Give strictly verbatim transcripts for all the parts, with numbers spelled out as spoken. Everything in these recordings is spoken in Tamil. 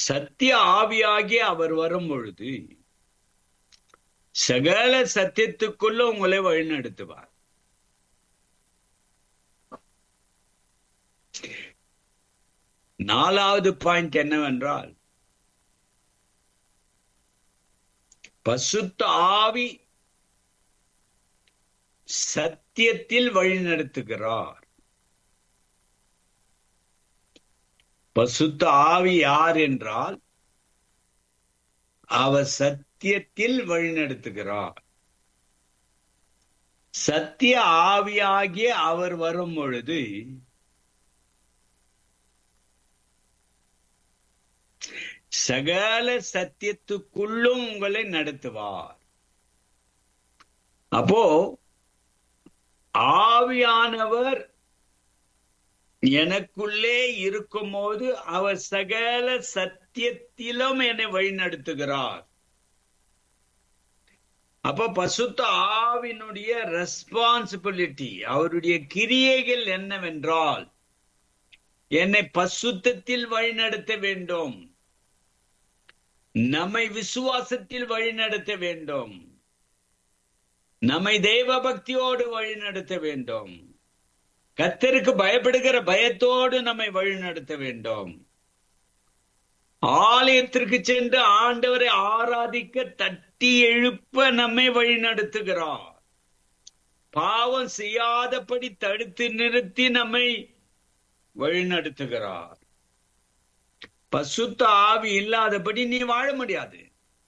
சத்திய ஆவியாகி அவர் வரும் பொழுது சகல சத்தியத்துக்குள்ள உங்களை வழிநடத்துவார். நாலாவது பாயிண்ட் என்னவென்றால், பசுத்த ஆவி சத்தியத்தில் வழிநடத்துகிறார். பசுத்த ஆவி யார் என்றால், அவர் சத்தியத்தில் வழிநடத்துகிறார். சத்திய ஆவியாகிய அவர் வரும் பொழுது சகல சத்தியத்துக்குள்ளும் உங்களை நடத்துவார். அப்போ ஆவியானவர் எனக்குள்ளே இருக்கும் போது அவர் சகல சத்தியத்திலும் என்னை வழிநடத்துகிறார். அப்ப பசுத்த ஆவியினுடைய ரெஸ்பான்சிபிலிட்டி, அவருடைய கிரியைகள் என்னவென்றால், என்னை பசுத்தத்தில் வழிநடத்த வேண்டும், நம்மை விசுவாசத்தில் வழிநடத்த வேண்டும், நம்மை தெய்வ பக்தியோடு வழிநடத்த வேண்டும், கர்த்தருக்கு பயப்படுகிற பயத்தோடு நம்மை வழிநடத்த வேண்டும், ஆலயத்திற்கு சென்று ஆண்டவரை ஆராதிக்க தட்டி எழுப்ப நம்மை வழிநடத்துகிறார், பாவம் செய்யாதபடி தடுத்து நிறுத்தி நம்மை வழிநடத்துகிறார். பசுத்த ஆவி இல்லாதபடி நீ வாழ முடியாது.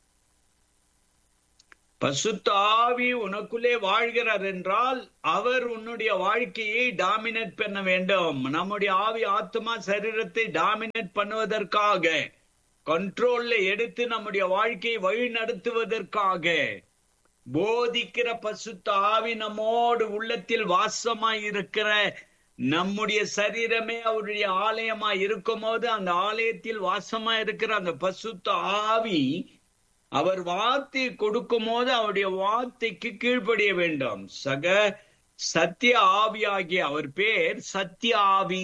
பசுத்த ஆவி உனக்குள்ளே வாழ்கிறார் என்றால் அவர் உன்னுடைய வாழ்க்கையை டாமினேட் பண்ண வேண்டும். நம்முடைய ஆவி ஆத்மா சரீரத்தை டாமினேட் பண்ணுவதற்காக, கண்ட்ரோல்ல எடுத்து நம்முடைய வாழ்க்கையை வழி நடத்துவதற்காக போதிக்கிற பசுத்த ஆவி நம்மோடு உள்ளத்தில் வாசமாய் இருக்கிற நம்முடைய சரீரமே அவருடைய ஆலயமா இருக்கும் போது அந்த ஆலயத்தில் வாசமா இருக்கிற அந்த பசுத்த ஆவி அவர் வார்த்தை கொடுக்கும் போது அவருடைய வார்த்தைக்கு கீழ்ப்படிய வேண்டும். சக சத்திய ஆவியாகிய அவர் பேர் சத்திய ஆவி.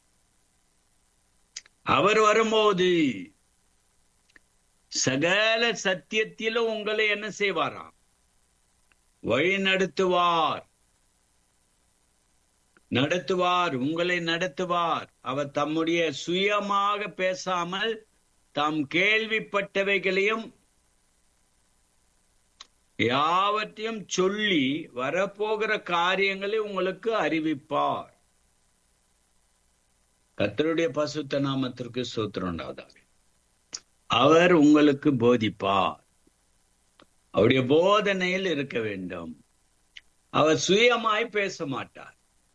அவர் வரும்போது சகல சத்தியத்திலும் உங்களை என்ன செய்வாராம்? வழி நடத்துவார் நடத்துவார் உங்களை நடத்துவார். அவர் தம்முடைய சுயமாக பேசாமல் தாம் கேள்விப்பட்டவைகளையும் யாவற்றையும் சொல்லி வரப்போகிற காரியங்களை உங்களுக்கு அறிவிப்பார். கர்த்தருடைய பசுத்த நாமத்திற்கு ஸ்தோத்திரம் உண்டாவதாக. அவர் உங்களுக்கு போதிப்பார். அவருடைய போதனையில் இருக்க வேண்டும். அவர் சுயமாய் பேச மாட்டார்.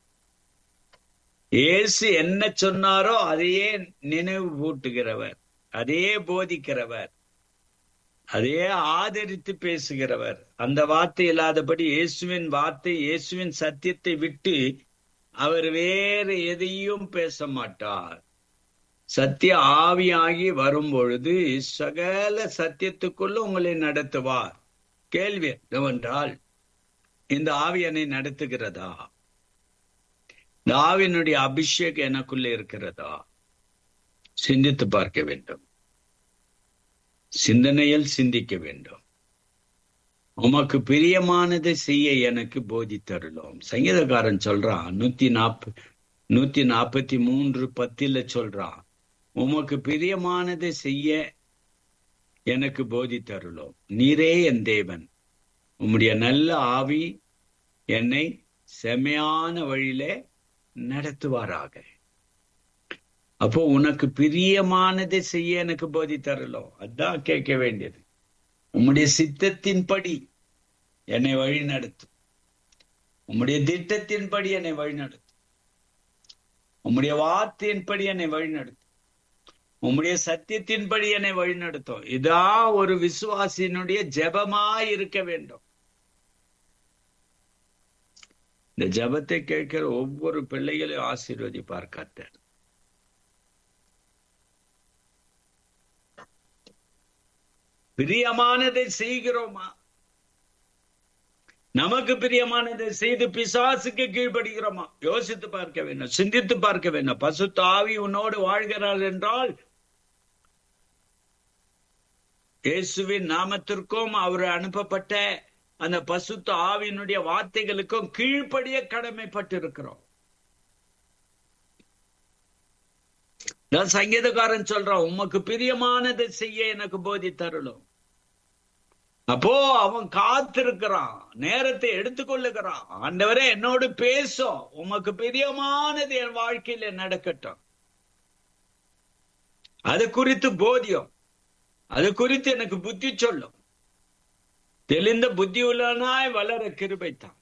இயேசு என்ன சொன்னாரோ அதையே நினைவு கூட்டுகிறவர், அதையே போதிக்கிறவர், அதையே ஆதரித்து பேசுகிறவர். அந்த வார்த்தை இல்லாதபடி இயேசுவின் வார்த்தை, இயேசுவின் சத்தியத்தை விட்டு அவர் வேறு எதையும் பேச மாட்டார். சத்திய ஆவியாகி வரும் பொழுது சகல சத்தியத்துக்குள்ள உங்களை நடத்துவார். கேள்வி என்னவென்றால், இந்த ஆவி என்னை நடத்துகிறதா? இந்த ஆவியினுடைய அபிஷேகம் எனக்குள்ள இருக்கிறதா? சிந்தித்து பார்க்க வேண்டும். சிந்தனையில் சிந்திக்க வேண்டும். உமக்கு பிரியமானதை செய்ய எனக்கு போதித்தருளோம். சங்கீதக்காரன் சொல்றான், நூத்தி நாற்ப நூத்தி நாற்பத்தி மூன்று பத்துல சொல்றான், உமக்கு பிரியமானதை செய்ய எனக்கு போதித்தருளோம். நீரே என் தேவன், உம்முடைய நல்ல ஆவி என்னை செமையான வழியிலே நடத்துவாராக. அப்போ உனக்கு பிரியமானதை செய்ய எனக்கு போதித்தருளோம். அதான் கேட்க வேண்டியது. உம்முடைய சித்தத்தின்படி என்னை வழி நடத்தும், உம்முடைய திட்டத்தின்படி என்னை வழி நடத்தும், உம்முடைய வார்த்தையின்படி என்னை வழி நடத்தும், உம்முடைய சத்தியத்தின்படி என்னை வழி நடத்தும். இதான் ஒரு விசுவாசியினுடைய ஜெபமாய் இருக்க வேண்டும். இந்த ஜெபத்தை கேட்கிற ஒவ்வொரு பிள்ளைகளையும் ஆசீர்வதிப்பார் கர்த்தர். பிரியமானதை செய்கிறோமா? நமக்கு பிரியமானதை செய்து பிசாசுக்கு கீழ்படுகிறோமா? யோசித்து பார்க்க வேண்டும், சிந்தித்து பார்க்க வேண்டும். பசுத்த ஆவி உன்னோடு வாழ்கிறாள் என்றால் இயேசுவின் நாமத்திற்கும் அவர் அனுப்பப்பட்ட அந்த பசுத்த ஆவியினுடைய வார்த்தைகளுக்கும் கீழ்ப்படிய கடமைப்பட்டிருக்கிறோம். சங்கீதக்காரன் சொல்றான், உமக்கு பிரியமானதை செய்ய எனக்கு போதித்தருளும். அப்போ அவன் காத்திருக்கிறான், நேரத்தை எடுத்துக்கொள்ளுகிறான். ஆண்டவரே என்னோடு பேசும், உமக்கு பிரியமானது என் வாழ்க்கையில நடக்கட்டும். அது குறித்து போதியம், அது குறித்து எனக்கு புத்தி சொல்லும். தெளிந்த புத்தி உள்ளனாய் வளர கிருபைத்தான்.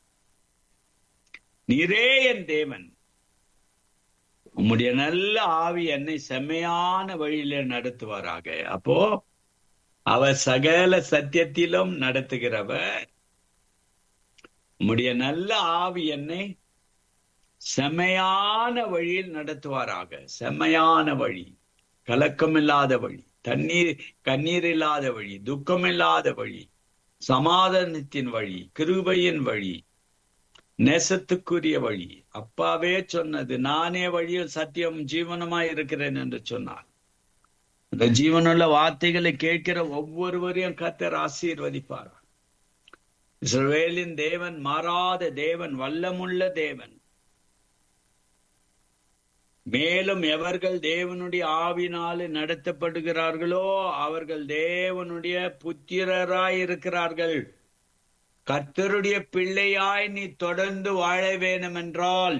நீரே என் தேவன், உம்முடைய நல்ல ஆவி என்னை செம்மையான வழியில நடத்துவாராக. அப்போ அவர் சகல சத்தியத்திலும் நடத்துகிறவர். உம்முடைய நல்ல ஆவி என்னை செம்மையான வழியில் நடத்துவாராக. செம்மையான வழி, கலக்கமில்லாத வழி, தண்ணீர் கண்ணீர் இல்லாத வழி, துக்கமில்லாத வழி, சமாதானத்தின் வழி, கிருபையின் வழி, நேசத்துக்குரிய வழி. அப்பாவே சொன்னது, நானே வழியில் சத்தியம் ஜீவனமாய் இருக்கிறேன் என்று சொன்னார். அந்த ஜீவனுள்ள வார்த்தைகளை கேட்கிற ஒவ்வொருவரையும் கர்த்தர் ஆசீர்வதிப்பார். இஸ்ரவேலின் தேவன் மாறாத தேவன், வல்லமுள்ள தேவன். மேலும் எவர்கள் தேவனுடைய ஆவினாலே நடத்தப்படுகிறார்களோ அவர்கள் தேவனுடைய புத்திரராய் இருக்கிறார்கள். கர்த்தருடைய பிள்ளையாய் நீ தொடர்ந்து வாழ வேணும் என்றால்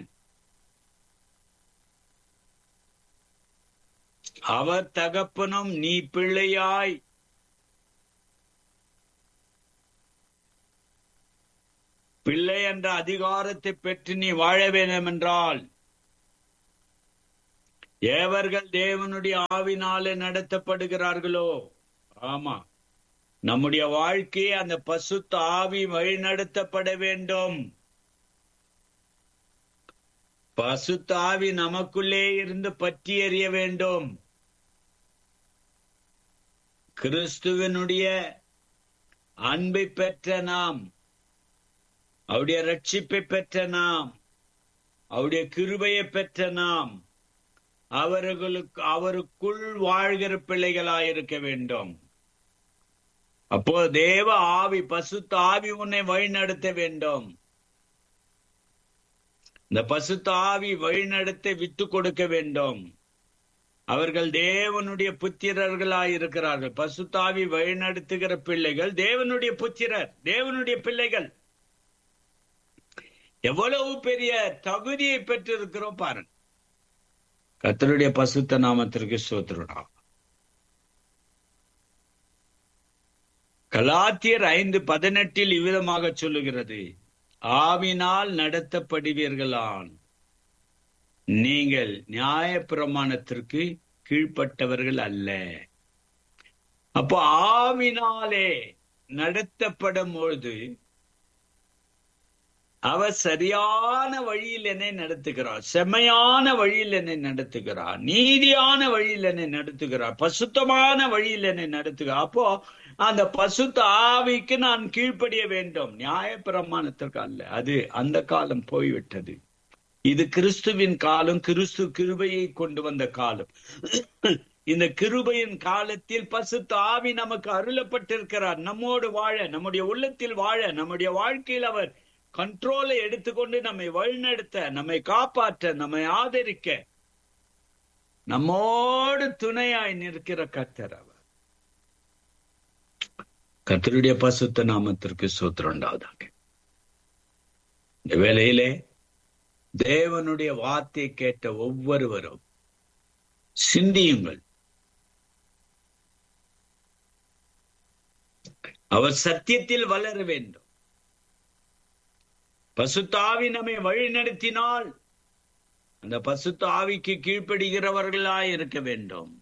அவர் தகப்பனும் நீ பிள்ளையாய் பிள்ளை என்ற அதிகாரத்தை பெற்று நீ வாழ வேண்டும் என்றால் எவர்கள் தேவனுடைய ஆவினாலே நடத்தப்படுகிறார்களோ, ஆமா, நம்முடைய வாழ்க்கையை அந்த பசுத்த ஆவி வழிநடத்தப்பட வேண்டும். பசுத்த ஆவி நமக்குள்ளே இருந்து பற்றி எறிய வேண்டும். கிறிஸ்துவனுடைய அன்பை பெற்ற நாம், அவருடைய ரட்சிப்பை பெற்ற நாம், அவருடைய கிருபையை பெற்ற நாம் அவர்களுக்கு அவருக்குள் வாழ்கிற பிள்ளைகளாயிருக்க வேண்டும். அப்போ தேவ ஆவி, பசுத்த ஆவி உன்னை வழிநடத்த வேண்டும். இந்த பசுத்த ஆவி வழிநடத்த விட்டு கொடுக்க வேண்டும். அவர்கள் தேவனுடைய புத்திரர்களாய் இருக்கிறார்கள். பசுத்த ஆவி வழிநடத்துகிற பிள்ளைகள் தேவனுடைய புத்திரர், தேவனுடைய பிள்ளைகள். எவ்வளவு பெரிய தகுதியை பெற்றிருக்கிறோம் பாருங்க. கர்த்தருடைய பசுத்த நாமத்திற்கு ஸ்தோத்திரம். கலாத்தியர் ஐந்து பதினெட்டில் இவ்விதமாக சொல்லுகிறது, ஆவினால் நடத்தப்படுவீர்களான் நீங்கள் நியாய பிரமாணத்திற்கு கீழ்ப்பட்டவர்கள் அல்ல. அப்போ ஆவினாலே நடத்தப்படும் பொழுது அவர் சரியான வழியில் என்னை நடத்துகிறார், செம்மையான வழியில் என்னை நடத்துகிறார், நீதியான வழியில் என்னை நடத்துகிறார், பசுத்தமான வழியில் என்னை நடத்துகிறார். அப்போ அந்த பசுத்த ஆவிக்கு நான் கீழ்ப்படிய வேண்டும், நியாய பிரமாணத்திற்கு அல்ல. அது அந்த காலம் போய்விட்டது. இது கிறிஸ்துவின் காலம், கிறிஸ்து கிருபையை கொண்டு வந்த காலம். இந்த கிருபையின் காலத்தில் பசுத்த ஆவி நமக்கு அருளப்பட்டிருக்கிறார். நம்மோடு வாழ, நம்முடைய உள்ளத்தில் வாழ, நம்முடைய வாழ்க்கையில் அவர் கண்ட்ரோலை எடுத்துக்கொண்டு நம்மை வழிநடத்த, நம்மை காப்பாற்ற, நம்மை ஆதரிக்க, நம்மோடு துணையாய் நிற்கிற கர்த்தர் அவர். கர்த்தருடைய பசுத்த நாமத்திற்கு ஸ்தோத்திரம் உண்டாவதாக. இந்த வேளையிலே தேவனுடைய வார்த்தை கேட்ட ஒவ்வொருவரும் சிந்தியுங்கள். அவர் சத்தியத்தில் வளர வேண்டும். பசுத்த ஆவி நம்மை வழி நடத்தினால் அந்த பசுத்த ஆவிக்கு கீழ்ப்படுகிறவர்களாய் இருக்க வேண்டும்.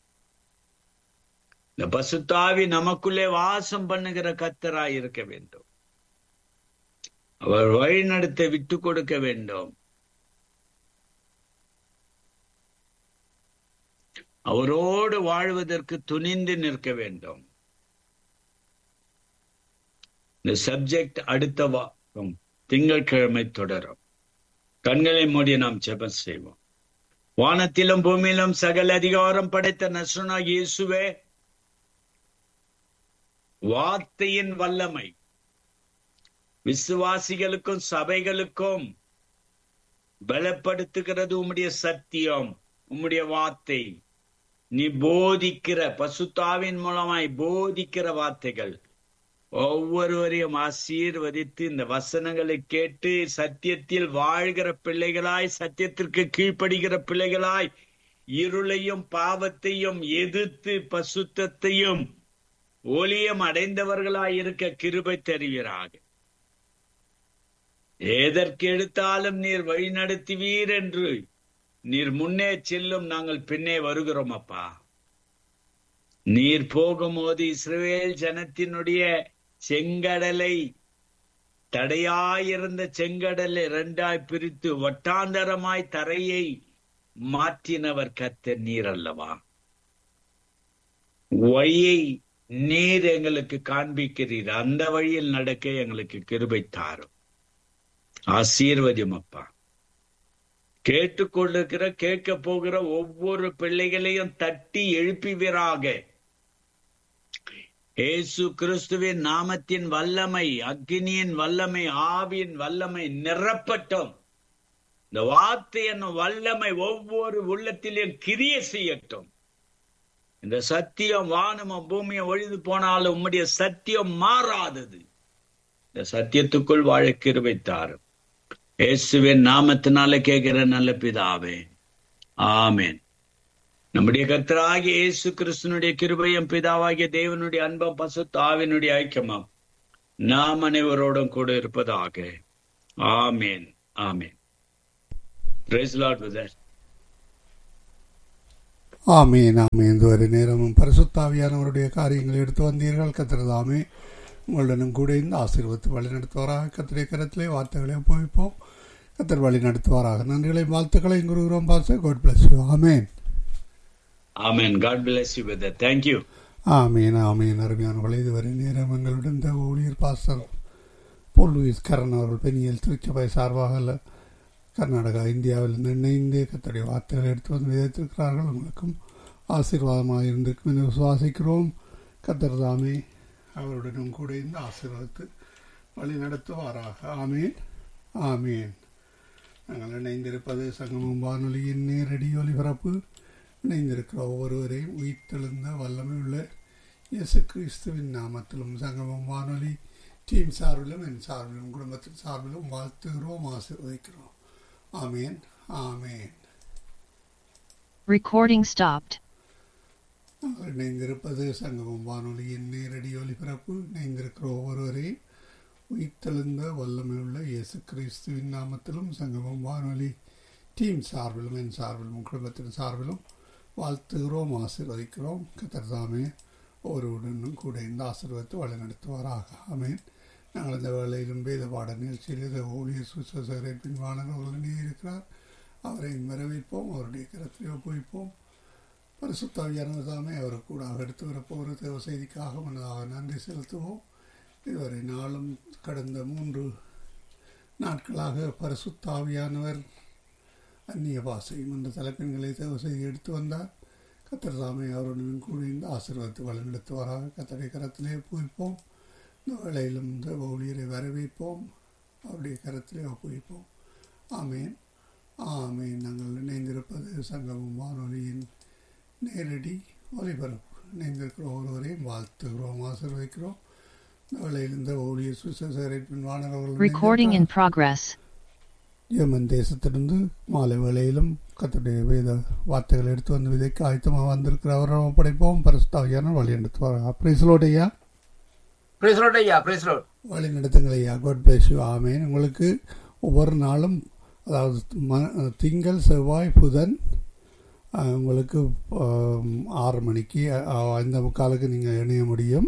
இந்த பசுத்த ஆவி நமக்குள்ளே வாசம் பண்ணுகிற கர்த்தராய் இருக்க வேண்டும். அவர் வழி நடத்த விட்டு கொடுக்க வேண்டும். அவரோடு வாழ்வதற்கு துணிந்து நிற்க வேண்டும். இந்த சப்ஜெக்ட் அடுத்த வாரம் திங்கட்கிழமை தொடரும். கண்களை மூடி நாம் ஜெபம் செய்வோம். வானத்திலும் பூமியிலும் சகல அதிகாரம் படைத்த நசரேயனாகிய இயேசுவே, வார்த்தையின் வல்லமை விசுவாசிகளுக்கும் சபைகளுக்கும் பலப்படுத்துகிறது உம்முடைய சத்தியம், உம்முடைய வார்த்தை. நீ போதிக்கிற பசுத்தாவின் மூலமாய் போதிக்கிற வார்த்தைகள் ஒவ்வொருவரையும் ஆசீர்வதித்து இந்த வசனங்களை கேட்டு சத்தியத்தில் வாழ்கிற பிள்ளைகளாய், சத்தியத்திற்கு கீழ்ப்படுகிற பிள்ளைகளாய், இருளையும் பாவத்தையும் எதிர்த்து பசுத்தத்தையும் ஒளியம் அடைந்தவர்களாய் இருக்க கிருபை தருவீராக. எதற்கு எடுத்தாலும் நீர் வழி நடத்துவீர் என்று நீர் முன்னே செல்லும், நாங்கள் பின்னே வருகிறோம் அப்பா. நீர் போகும்போது இஸ்ரவேல் ஜனத்தினுடைய செங்கடலை, தடையாயிருந்த செங்கடலை இரண்டாய் பிரித்து வட்டாந்தரமாய் தரையை மாற்றினவர் கர்த்தர் நீர் அல்லவா? வழியை நீர் எங்களுக்கு காண்பிக்கிறீர், அந்த வழியில் நடக்க எங்களுக்கு கிருபை தாரும். ஆசீர்வதியும் அப்பா. கேட்டுக்கொண்டிருக்கிற கேட்க போகிற ஒவ்வொரு பிள்ளைகளையும் தட்டி எழுப்புவீராக. இயேசு கிறிஸ்துவின் நாமத்தின் வல்லமை, அக்கினியின் வல்லமை, ஆவியின் வல்லமை நிரப்பட்டும். இந்த வார்த்தை என்னும் வல்லமை ஒவ்வொரு உள்ளத்திலும் கிரிய செய்யட்டும். இந்த சத்தியம் வானமும் பூமியும் ஒழிந்து போனாலும் உம்முடைய சத்தியம் மாறாதது. இந்த சத்தியத்துக்குள் வாழ கிருபை தாரும். இயேசுவின் நாமத்தினால கேட்கிற நல்ல பிதாவே, ஆமென். நம்முடைய கர்த்தராகிய இயேசு கிறிஸ்துனுடைய கிருபையும் பிதாவாகிய தேவனுடைய அன்பும் பசுத்த ஆவியினுடைய ஐக்கியமும் நாம் அனைவரோடும் கூட இருப்பதாக. ஆமென், ஆமென். Praise the Lord with that. ஆமென், ஆமென். இதுவரை நேரமும் பரிசுத்த ஆவியானவருடைய காரியங்களை எடுத்து வந்தீர்கள். கர்த்தர்தாமே உங்களுடனும் கூட இந்த ஆசீர்வத்து வழி நடத்துவாராக. கர்த்தருடைய கரத்திலே வார்த்தைகளை ஒப்புவிப்போம். கர்த்தர் வழி நடத்துவாராக. நன்றிகளை வாழ்த்துக்களை கூறுகிறோம். Pastor, God bless you. Amen, amen. God bless you with that. Thank you. ஆமென், ஆமென். அருமையானவர்களே, இதுவரை நேரம் எங்களுடன் இந்த ஊழியர் பாஸ்டர் போல் லூயிஸ் கரண் அவர்கள் பெண்ணியல் திருச்சபை சார்பாக கர்நாடகா, இந்தியாவில் இணைந்து கர்த்தருடைய வார்த்தைகளை எடுத்து வந்து விதைத்திருக்கிறார்கள். உங்களுக்கும் ஆசீர்வாதமாக இருந்திருக்கும் என்று விசுவாசிக்கிறோம். கர்த்தர் தாமே அவருடனும் கூட இந்த ஆசீர்வாதத்தை வழி நடத்துவாராக. ஆமீன், ஆமீன். நாங்கள் இணைந்திருப்பது சங்கமம் வானொலியின் நேரடி ஒலிபரப்பு. இணைந்திருக்கிற ஒவ்வொருவரையும் உயிர்த்தெழுந்த வல்லமை உள்ள இயேசு கிறிஸ்துவின் நாமத்திலும் சங்கமம் வானொலி டீம் சார்பிலும் என் சார்பிலும் குடும்பத்தின் சார்பிலும் வாழ்த்துகிறோம், ஆசீர்வதிக்கிறோம். ஆமீன், ஆமீன். Recording stopped. இணைந்திருப்பது சங்கமம் வானொலியின் நேரடி ஒலிபரப்பு. இணைந்திருக்கிற ஒவ்வொருவரையும் உயிர்த்தெழுந்த வல்லமையுள்ள இயேசு கிறிஸ்துவின் நாமத்திலும் சங்கமம் வானொலி டீம் சார்பிலும் என் சார்பிலும் குடும்பத்தின் சார்பிலும் வாழ்த்துகிறோம், ஆசீர்வதிக்கிறோம். கர்த்தர் தாமே ஒருவருடனும் கூட இந்த ஆசீர்வாதத்தை வழிநடத்துவாராக. ஆமீன். நாங்கள் இந்த வேளையிலும் வேத பாட நிகழ்ச்சியில் ஊழியர் சுசேரன் பின்வாளர் அவர்களே இருக்கிறார். அவரை வரவேற்போம், அவருடைய கரத்திலே ஒப்புவிப்போம். பரிசுத்த ஆவியானவர் தாமே அவர் கூட எடுத்து வரப்போகிற தேவ செய்திக்காக மனதாக நன்றி செலுத்துவோம். இதுவரை நாளும் கடந்த மூன்று நாட்களாக பரிசுத்த ஆவியானவர் அந்நிய பாசையும் என்ற தலைப்பின்களை தேவ செய்தி எடுத்து வந்தார். கர்த்தர் தாமே அவருடன் கூட இந்த ஆசீர்வாதத்தை வழிநடத்துவாராக. கர்த்தருடைய கரத்திலே ஒப்புவிப்போம். இந்த வேளையிலும் தேவ ஊழியரை வரவேற்போம், அவருடைய கரத்திலே ஒப்புவிப்போம். ஆமேன், ஆமேன். நாங்கள் இணைந்திருப்பது சங்கமம் வானொலியின் நேரடி ஒலிபரப்பு. இணைந்திருக்கிற ஒருவரையும் வாழ்த்துகிறோம், ஆசீர்வதிக்கிறோம். இந்த வேளையில் இந்த ஊழியர் சுசேரன் வானவர்கள் ஜெர்மன் தேசத்திலிருந்து மாலை வேளையிலும் கர்த்தருடைய வேத வார்த்தைகள் எடுத்து வந்து விதைக்கு ஆயத்தமாக வந்திருக்கிற அவரை படைப்போம். பரிசுத்த ஆவியானவர் வழி நடத்துவார். பிரைஸ் லார்ட் ஐயா. பிரைஸ் லார்ட் ஐயா. Price Lord. வழி நடத்துங்கள் ஐயா. God bless you. ஆமேன். உங்களுக்கு ஒவ்வொரு நாளும், அதாவது திங்கள், செவ்வாய், புதன், உங்களுக்கு ஆறு மணிக்கு ஐந்து முக்காலுக்கு நீங்கள் இணைய முடியும்.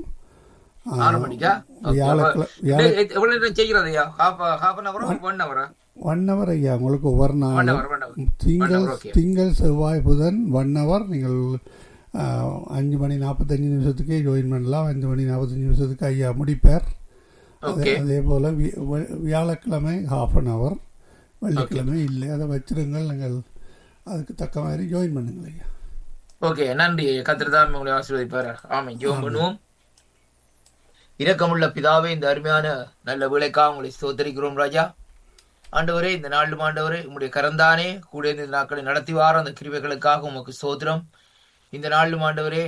ஒன் ஹவர் ஐயா. உங்களுக்கு ஒவ்வொரு நாளும் திங்கள் திங்கள் செவ்வாய் புதன் ஒன் ஹவர். நீங்கள் அஞ்சு மணி நாற்பத்தஞ்சு நிமிஷத்துக்கே ஜாயின் பண்ணலாம். அஞ்சு மணி நாற்பத்தஞ்சு நிமிஷத்துக்கு ஐயா முடிப்பார். அதே போல் வியாழக்கிழமை ஹாஃப் அன் ஹவர், வெள்ளிக்கிழமை இல்லை. அதை வச்சிருங்கள். நீங்கள் அதுக்கு தக்க மாதிரி ஜாயின் பண்ணுங்கள் ஐயா. ஓகே, நன்றி. கர்த்தர் தான் உங்களை ஆசீர்வதிப்பார். ஆமென். ஜெபம் பண்ணுவோம். இரக்கமுள்ள பிதாவே, இந்த அருமையான நல்ல வேலைக்காக உங்களை ஸ்தோத்திரிக்கிறோம் ராஜா. ஆண்டவரே, இந்த நாளும் ஆண்டவரே உங்களுடைய கரந்தானே கூட இந்த நாட்களை நடத்தி வார அந்த கிருபைகளுக்காக உமக்கு ஸ்தோத்திரம். இந்த நாளும் ஆண்டவரே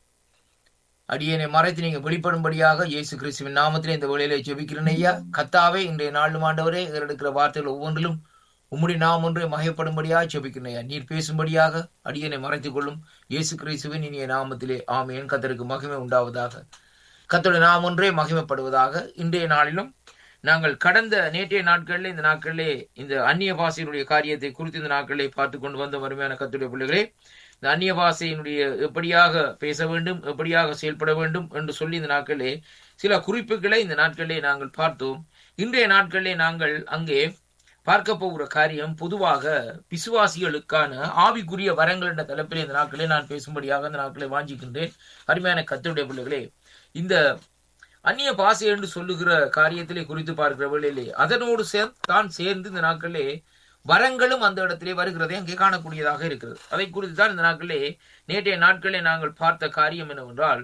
அடியனை மறைத்து நீங்க வெளிப்படும்படியாக இயேசு கிறிஸ்துவின் நாமத்திலே இந்த வேளையிலே ஜெபிக்கிறேன் ஐயா. கர்த்தாவே, இன்றைய நாளும் ஆண்டவரே எடுக்கிற வார்த்தைகள் ஒவ்வொன்றிலும் உம்முடைய நாம் ஒன்றை மகிமைப்படும்படியாக ஜெபிக்கிறேன் ஐயா. நீர் பேசும்படியாக அடியனை மறைத்துக் கொள்ளும் இயேசு கிறிஸ்துவின் இனிய நாமத்திலே ஆமென். கர்த்தருக்கு மகிமை உண்டாவதாக. கர்த்தருடைய நாம் ஒன்றே மகிமைப்படுவதாக. இன்றைய நாளிலும் நாங்கள் கடந்த நேற்றைய நாட்களிலே இந்த நாட்களிலே இந்த அந்நிய பாஷையினுடைய காரியத்தை குறித்து இந்த நாட்களிலே பார்த்து கொண்டு வந்த அருமையான கர்த்தருடைய பிள்ளைகளே, இந்த அந்நிய பாஷையினுடைய எப்படியாக பேச வேண்டும், எப்படியாக செயல்பட வேண்டும் என்று சொல்லி இந்த நாட்களிலே சில குறிப்புகளை இந்த நாட்களிலே நாங்கள் பார்த்தோம். இன்றைய நாட்களிலே நாங்கள் அங்கே பார்க்க போகிற காரியம் பொதுவாக விசுவாசிகளுக்கான ஆவிக்குரிய வரங்கள் என்ற தலைப்பிலே இந்த நாட்களே நான் பேசும்படியாக இந்த நாட்களை வாஞ்சிக்கின்றேன். அருமையான கர்த்தருடைய பிள்ளைகளே, இந்த அந்நிய பாஷை என்று சொல்லுகிற காரியத்திலே குறித்து பார்க்கிற வேளையிலே அதனோடு சேர்ந்து தான் சேர்ந்து இந்த நாட்களே வரங்களும் அந்த இடத்திலே வருகிறதை அங்கே காணக்கூடியதாக இருக்கிறது. அதை குறித்து தான் இந்த நாட்களே நேற்றைய நாட்களே நாங்கள் பார்த்த காரியம் என்னவென்றால்,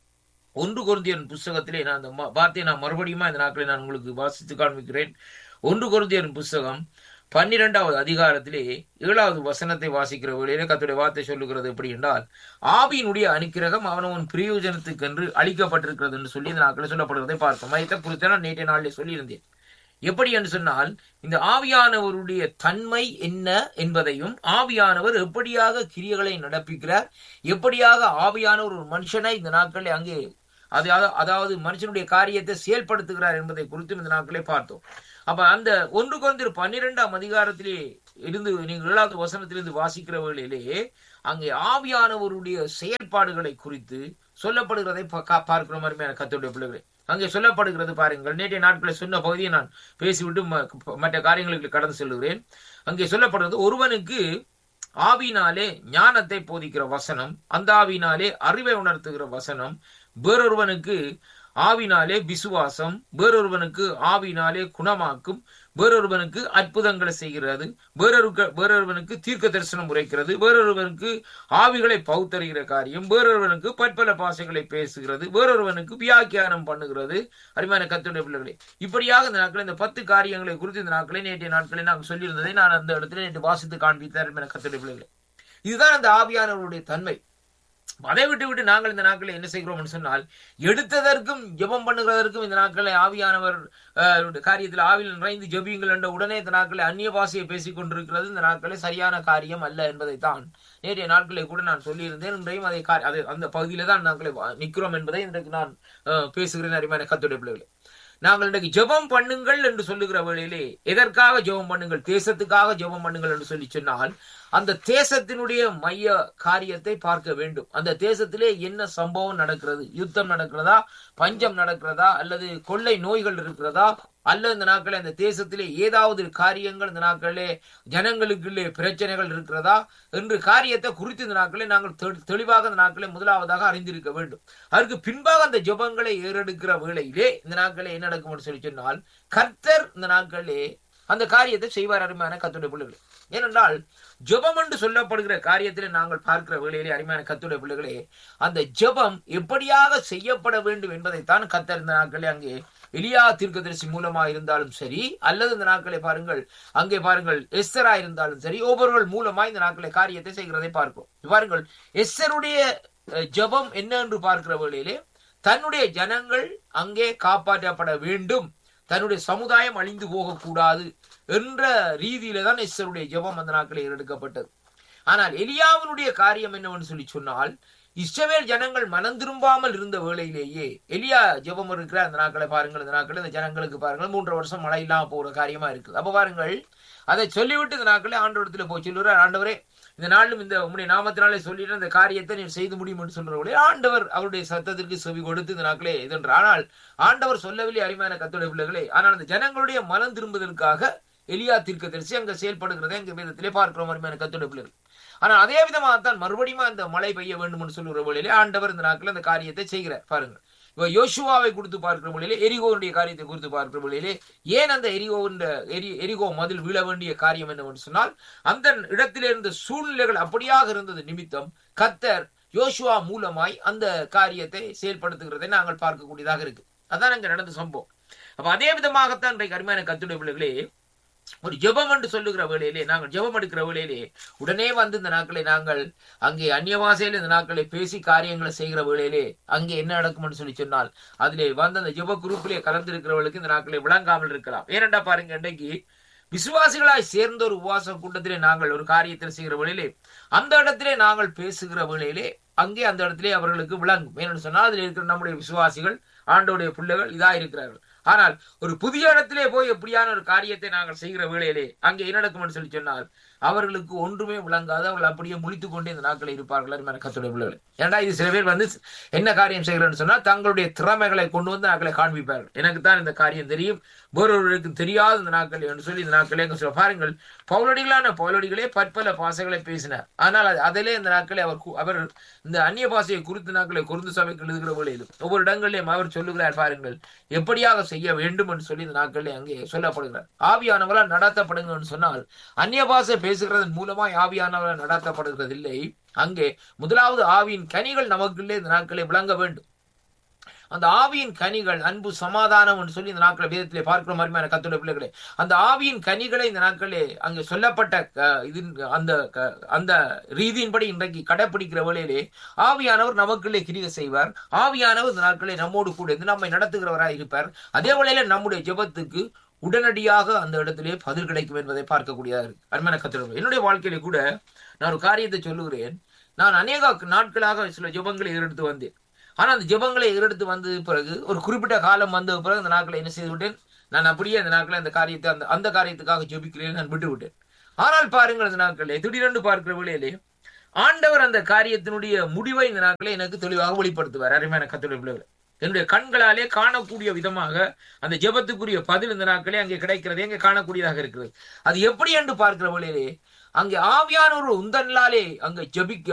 ஒன்று கொரிந்தியர் புஸ்தகத்திலே நான் அந்த வார்த்தையை நான் மறுபடியும் இந்த நாட்களை நான் உங்களுக்கு வாசித்து காண்பிக்கிறேன். ஒன்று கொரிந்தியர் புஸ்தகம் பன்னிரெண்டாவது அதிகாரத்திலே ஏழாவது வசனத்தை வாசிக்கிற வேளையிலே கர்த்தருடைய வார்த்தை சொல்லுகிறது எப்படி என்றால், ஆவியினுடைய அனுக்கிரகம் அவனவன் பிரயோஜனத்துக்கு என்று அளிக்கப்பட்டிருக்கிறது என்று சொல்லி இந்த நாட்களை சொல்லப்படுவதை பார்த்தோம். அதை குறித்து நான் நேற்றைய நாளிலே சொல்லியிருந்தேன். எப்படி என்று சொன்னால், இந்த ஆவியானவருடைய தன்மை என்ன என்பதையும், ஆவியானவர் எப்படியாக கிரியைகளை நடப்பிக்கிறார், எப்படியாக ஆவியானவர் ஒரு மனுஷனை இந்த நாட்களில் அங்கே அதாவது அதாவது மனுஷனுடைய காரியத்தை செயல்படுத்துகிறார் என்பதை குறித்தும் இந்த நாட்களே பார்த்தோம். அப்ப அந்த ஒன்று கொரிந்தியர் பன்னிரெண்டாம் அதிகாரத்திலே இருந்து நீங்கள் ஏழாவது வசனத்திலிருந்து வாசிக்கிற வேளையிலே அங்கே ஆவியானவருடைய செயல்பாடுகளை குறித்து சொல்லப்படுகிறதை பார்க்கிற மாதிரியான கர்த்தருடைய பிள்ளைகளே அங்கே சொல்லப்படுகிறது பாருங்கள். நேற்றைய நாட்களை சொன்ன பகுதியை நான் பேசிவிட்டு மற்ற காரியங்களுக்கு கடந்து செல்கிறேன். அங்கே சொல்லப்படுகிறது, ஒருவனுக்கு ஆவியினாலே ஞானத்தை போதிக்கிற வசனம், அந்த ஆவியினாலே அறிவை உணர்த்துகிற வசனம், வேறொருவனுக்கு ஆவினாலே விசுவாசம், வேறொருவனுக்கு ஆவினாலே குணமாக்கும், வேறொருவனுக்கு அற்புதங்களை செய்கிறது, வேறொரு வேறொருவனுக்கு தீர்க்க தரிசனம் உரைக்கிறது, வேறொருவனுக்கு ஆவிகளை பௌத்தறிகிற காரியம், வேறொருவனுக்கு பற்பல பாஷைகளை பேசுகிறது, வேறொருவனுக்கு வியாக்கியானம் பண்ணுகிறது. அருமையான கர்த்தருடைய பிள்ளைகளே, இப்படியாக இந்த நாட்களில் இந்த பத்து காரியங்களை குறித்து இந்த நாட்களை நேற்றைய நாட்களை நாங்கள் சொல்லியிருந்ததை நான் அந்த இடத்துல நேற்று வாசித்து காண்பித்தார். அருமையான கர்த்தருடைய பிள்ளைகளே, இதுதான் அந்த ஆவியானவருடைய தன்மை. அதை விட்டு விட்டு நாங்கள் இந்த நாட்களை என்ன செய்கிறோம் சொன்னால், எடுத்ததற்கும் ஜெபம் பண்ணுகிறதற்கும் இந்த நாட்களை ஆவியானவர் காரியத்தில் ஆவியில் நிறைந்து ஜெபியுங்கள் என்ற உடனே இந்த நாட்களை அந்நிய பாஷையை பேசிக் கொண்டிருக்கிறது இந்த நாட்களை சரியான காரியம் அல்ல என்பதைத்தான் நேற்றைய நாட்களை கூட நான் சொல்லியிருந்தேன். இன்றையும் அதை அதை அந்த பகுதியில தான் நாட்களை நிற்கிறோம் என்பதை இன்றைக்கு நான் பேசுகிறேன். அருமையான கர்த்தருடைய பிள்ளைகளே, நாங்கள் இன்றைக்கு ஜெபம் பண்ணுங்கள் என்று சொல்லுகிற வேளையிலே எதற்காக ஜெபம் பண்ணுங்கள்? தேசத்துக்காக ஜெபம் பண்ணுங்கள் என்று சொல்லி சொன்னால், அந்த தேசத்தினுடைய மைய காரியத்தை பார்க்க வேண்டும். அந்த தேசத்திலே என்ன சம்பவம் நடக்கிறது? யுத்தம் நடக்கிறதா, பஞ்சம் நடக்கிறதா, அல்லது கொள்ளை நோய்கள் இருக்கிறதா, அல்ல இந்த நாட்களே அந்த தேசத்திலே ஏதாவது காரியங்கள் இந்த நாட்களே ஜனங்களுக்குள்ளே பிரச்சனைகள் இருக்கிறதா என்று காரியத்தை குறித்து இந்த நாட்களே நாங்கள் தெளிவாக இந்த நாட்களே முதலாவதாக அறிந்திருக்க வேண்டும். அதற்கு பின்பாக அந்த ஜெபங்களை ஏறெடுக்கிற வேளையிலே இந்த நாட்களே என்ன நடக்கும் என்று சொல்லி சொன்னால், கர்த்தர் இந்த நாட்களே அந்த காரியத்தை செய்வார். அருமையான கர்த்தருடைய பிள்ளைகளே, ஏனென்றால் ஜெபம் என்று சொல்லப்படுகிற காரியத்திலே நாங்கள் பார்க்கிற வேளையிலே அருமையான கர்த்தருடைய பிள்ளைகளே, அந்த ஜெபம் எப்படியாக செய்யப்பட வேண்டும் என்பதைத்தான் கர்த்தர் இந்த நாட்களே அங்கே எலியா தீர்க்கதரிசி மூலமா இருந்தாலும் சரி, அல்லது இந்த நாட்களை பாருங்கள் அங்கே பாருங்கள் எஸ்தரா இருந்தாலும் சரி, ஒவ்வொருவர் மூலமா இந்த நாட்களை காரியத்தை செய்கிறதை பார்ப்போம். பாருங்கள், எஸ்தருடைய ஜெபம் என்ன என்று பார்க்கிற வேளையிலே தன்னுடைய ஜனங்கள் அங்கே காப்பாற்றப்பட வேண்டும், தன்னுடைய சமுதாயம் அழிந்து போகக்கூடாது என்ற ரீதியில தான் எஸ்தருடைய ஜெபம் அந்த நாட்களில் எடுக்கப்பட்டது. ஆனால் எலியாவினுடைய காரியம் என்னவென்று சொல்லி சொன்னால், இஸ்ரவேல் ஜனங்கள் மனம் திரும்பாமல் இருந்த வேளையிலேயே எலியா ஜெபம் இருக்கிற அந்த நாட்களை பாருங்கள். இந்த நாட்கள் இந்த ஜனங்களுக்கு பாருங்கள் மூன்று வருஷம் மழை இல்லாம போகிற காரியமா இருக்குது. அப்ப பாருங்கள், அதை சொல்லிவிட்டு இந்த நாட்களே ஆண்டவரத்துல போய் சொல்லுறார், ஆண்டவரே இந்த நாளும் இந்த உங்களுடைய நாமத்தினாலே சொல்லிட்டு இந்த காரியத்தை நீ செய்து முடியும் என்று சொல்றவர்களே, ஆண்டவர் அவருடைய சத்தத்திற்கு செவி கொடுத்து இந்த நாட்களே இதென்று. ஆனால் ஆண்டவர் சொல்லவில்லை. அருமையான கர்த்தருடைய பிள்ளைகளே, ஆனால் அந்த ஜனங்களுடைய மனம் திரும்புவதற்காக எலியா தீர்க்கதரிசி அங்க செயல்படுகிறதை எங்க வேதத்திலே பார்க்கிறோம். அருமையான கர்த்தருடைய பிள்ளைகள், ஆனால் அதே விதமாகத்தான் மறுபடியும் அந்த மழை பெய்ய வேண்டும் என்று சொல்லுகிற வேளையிலே ஆண்டவர் இந்த நாட்கள் அந்த காரியத்தை செய்கிறார். பாருங்கள், இப்ப யோசுவாவை குறித்து பார்க்கிற வேளையிலே, எரிகோவுடைய காரியத்தை குறித்து பார்க்கிற வேளையிலே, ஏன் அந்த எரிகோவின் எரிகோ மதில் வீழ வேண்டிய காரியம் என்னவென்று சொன்னால், அந்த இடத்திலே இருந்த சூழ்நிலைகள் அப்படியாக இருந்தது நிமித்தம் கர்த்தர் யோசுவா மூலமாய் அந்த காரியத்தை செயல்படுத்துகிறதை நாங்கள் பார்க்கக்கூடியதாக இருக்கு. அதான் அங்க நடந்த சம்பவம். அப்ப அதே விதமாகத்தான் இன்றைக்கு அருமையான கர்த்தருடைய பிள்ளைகளே, ஒரு ஜெபம் என்று சொல்லுகிற வேளையிலே, நாங்கள் ஜெபம் எடுக்கிற வேளையிலே உடனே வந்து இந்த நாட்களை நாங்கள் அங்கே அந்நிய பாஷையில இந்த நாட்களை பேசி காரியங்களை செய்கிற வேளையிலே அங்கே என்ன நடக்கும் என்று சொல்லி சொன்னால், அதிலே வந்து அந்த ஜெப குரூப்பிலே கலந்து இருக்கிறவர்களுக்கு இந்த நாட்களை விளங்காமல் இருக்கலாம். ஏனென்றா பாருங்க, இன்றைக்கு விசுவாசிகளாய் சேர்ந்த ஒரு உபவாச கூட்டத்திலே நாங்கள் ஒரு காரியத்தில் செய்கிற வேளையிலே, அந்த இடத்திலே நாங்கள் பேசுகிற வேளையிலே அங்கே அந்த இடத்திலே அவர்களுக்கு விளங்கும். ஏன்னு சொன்னால் அதில் இருக்கிற நம்முடைய விசுவாசிகள், ஆண்டோடைய பிள்ளைகள் இதா இருக்கிறார்கள். ஆனால் ஒரு புதிய இடத்திலே போய் எப்படியான ஒரு காரியத்தை நாங்கள் செய்கிற வேளையிலே அங்கே என்ன நடக்கும் சொல்லி சொன்னால், அவர்களுக்கு ஒன்றுமே விளங்காது. அவர்கள் அப்படியே முழித்துக் கொண்டே இந்த நாட்களை இருப்பார்கள் அருமையான கர்த்தருடைய பிள்ளைகள். ஏன்னா இது சில பேர் வந்து என்ன காரியம் செய்கிறேன்னு சொன்னால், தங்களுடைய திறமைகளை கொண்டு வந்து நாட்களை காண்பிப்பார்கள். எனக்கு தான் இந்த காரியம் தெரியும், வேறொருவருக்கு தெரியாது இந்த நாட்கள் என்று சொல்லி இந்த நாட்களே எங்க சொல்ல பாருங்கள். பவுலடிகளான பவுலடிகளே பற்பல பாசைகளை பேசினார். ஆனால் அதிலே இந்த நாட்களை அவர் அவர் இந்த அந்நிய பாஷையை குறித்த நாட்களை குருந்து சபைக்கு எழுதுகிற வேளையிலும் ஒவ்வொரு இடங்களிலும் அவர் சொல்லுகிறார் பாருங்கள், எப்படியாக செய்ய வேண்டும் என்று சொல்லி இந்த நாட்களிலே அங்கே சொல்லப்படுகிறார். ஆவியானவரால் நடத்தப்படுங்க என்று சொன்னால், அந்நிய பாஷை பேசுகிறதன் மூலமாய் ஆவியானவரால் நடத்தப்படுகிறது இல்லை. அங்கே முதலாவது ஆவியின் கனிகள் நமக்குள்ளே இந்த நாட்களை விளங்க வேண்டும். அந்த ஆவியின் கனிகள் அன்பு, சமாதானம் என்று சொல்லி இந்த நாட்களை வேதத்திலே பார்க்கிற மாதிரியான கர்த்தருடைய பிள்ளைகளே, அந்த ஆவியின் கனிகளை இந்த நாட்களே அங்கே சொல்லப்பட்ட இது அந்த அந்த ரீதியின்படி இன்றைக்கு கடைப்பிடிக்கிற வேளையிலே ஆவியானவர் நமக்குள்ளே கிரியை செய்வார். ஆவியானவர் இந்த நாட்களே நம்மோடு கூட இருந்து நம்மை நடத்துகிறவராக இருப்பார். அதே வேளையில நம்முடைய ஜெபத்துக்கு உடனடியாக அந்த இடத்திலே பதில் கிடைக்கும் என்பதை பார்க்கக்கூடியதாக இருக்கு அருமையான கர்த்தருடைய. என்னுடைய வாழ்க்கையிலே கூட நான் ஒரு காரியத்தை சொல்லுகிறேன். நான் அநேக நாட்களாக சில ஜெபங்களை எடுத்து வந்தேன். ஆனா அந்த ஜெபங்களை எடுத்து வந்த பிறகு ஒரு குறிப்பிட்ட காலம் வந்த பிறகு அந்த நாட்களை என்ன செய்து விட்டேன், நான் அப்படியே அந்த நாட்களை அந்த காரியத்தை அந்த அந்த காரியத்துக்காக ஜெபிக்கிறேன், நான் விட்டு விட்டேன். ஆனால் பாருங்கள், அந்த நாட்களை திடீரென்று பார்க்கிற வேளையிலே ஆண்டவர் அந்த காரியத்தினுடைய முடிவை இந்த நாட்களை எனக்கு தெளிவாக வெளிப்படுத்துவார் அருமையான கர்த்தருடைய பிள்ளைகளை. என்னுடைய கண்களாலே காணக்கூடிய விதமாக அந்த ஜெபத்துக்குரிய பதில் இந்த நாட்களே அங்கே கிடைக்கிறது, அங்கே காணக்கூடியதாக இருக்கிறது. அது எப்படி என்று பார்க்கிற வேளையிலே அங்கே ஆவியான ஒரு உந்தன்லாலே அங்கே ஜெபிக்க